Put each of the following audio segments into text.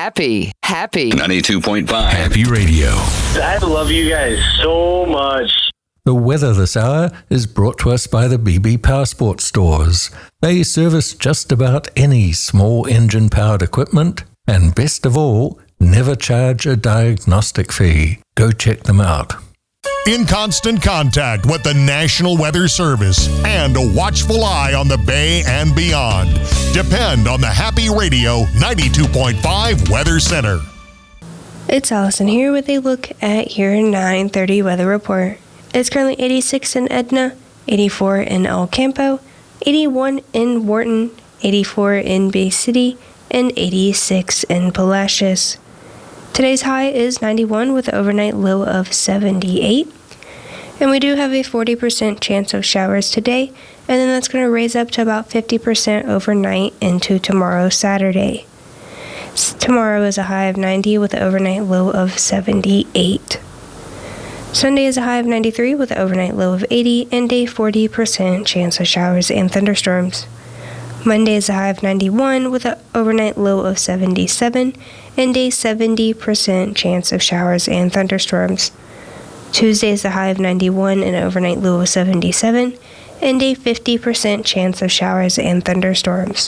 Happy 92.5 Happy Radio. I love you guys so much. The weather this hour is brought to us by the BB Powersport stores. They service just about any small engine-powered equipment, and best of all, never charge a diagnostic fee. Go check them out. In constant contact with the National Weather Service and a watchful eye on the Bay and beyond. Depend on the Happy Radio 92.5 Weather Center. It's Allison here with a look at your 9:30 weather report. It's currently 86 in Edna, 84 in El Campo, 81 in Wharton, 84 in Bay City, and 86 in Palacios. Today's high is 91 with an overnight low of 78. And we do have a 40% chance of showers today, and then that's going to raise up to about 50% overnight into tomorrow, Saturday. Tomorrow is a high of 90 with an overnight low of 78. Sunday is a high of 93 with an overnight low of 80 and a 40% chance of showers and thunderstorms. Monday is a high of 91 with an overnight low of 77 and a 70% chance of showers and thunderstorms. Tuesday is a high of 91 and an overnight low of 77 and a 50% chance of showers and thunderstorms.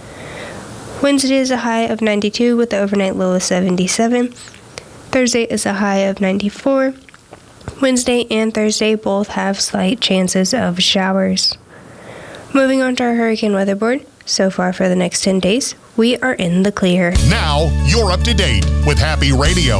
Wednesday is a high of 92 with an overnight low of 77. Thursday is a high of 94. Wednesday and Thursday both have slight chances of showers. Moving on to our hurricane weather board. So far for the next 10 days, we are in the clear. Now, you're up to date with Happy Radio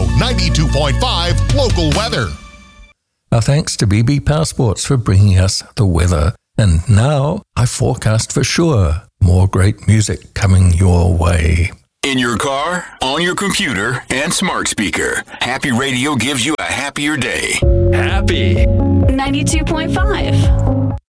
92.5 local weather. Our thanks to BB Powersports for bringing us the weather. And now, I forecast for sure more great music coming your way. In your car, on your computer, and smart speaker, Happy Radio gives you a happier day. Happy 92.5.